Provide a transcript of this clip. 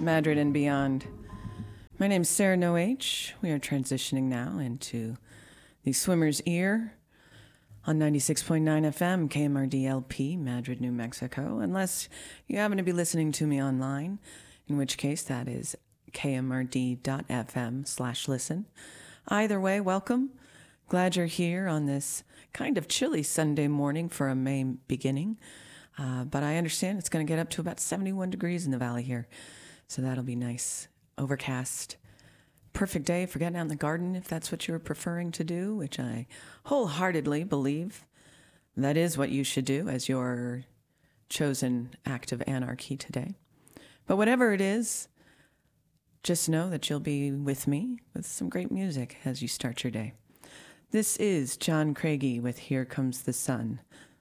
Madrid and beyond. My name's Sarah No H. We are transitioning now into the Swimmer's Ear on 96.9 FM, KMRD LP, Madrid, New Mexico, unless you happen to be listening to me online, in which case that is kmrd.fm/listen. Either way, welcome. Glad you're here on this kind of chilly Sunday morning for a May beginning. But I understand it's going to get up to about 71 degrees in the valley here. So that'll be nice. Overcast. Perfect day for getting out in the garden if that's what you're preferring to do, which I wholeheartedly believe that is what you should do as your chosen act of anarchy today. But whatever it is, just know that you'll be with me with some great music as you start your day. This is John Craigie with Here Comes the Sun,